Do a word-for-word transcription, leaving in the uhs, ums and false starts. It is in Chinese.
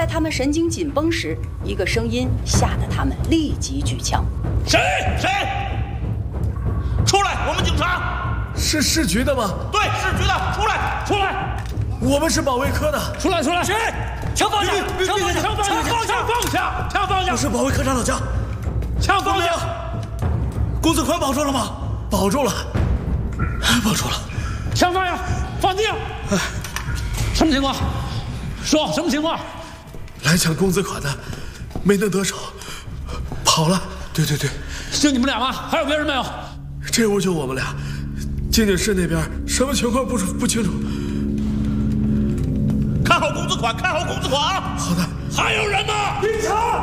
他们神经紧绷时，一个声音吓得他们立即举枪。 谁谁？出来！我们警察。 是市局的吗？ 对，市局的，出来，出来！ 我们是保卫科的， 出来，出来！谁？枪放下！枪放下！枪放下！枪放下！枪放下！ 我是保卫科长老姜。 枪放下！ 公子宽保住了吗？保住了，保住了。 枪放下！放地上！什么情况？说什么情况？ 来抢公子款的，没能得手，跑了。对对对， 就你们俩吗？还有别人没有？ 这屋就我们俩。静静室那边什么情况不不清楚。 看好公子款，看好公子款啊！ 好的。 还有人吗？ 别抢！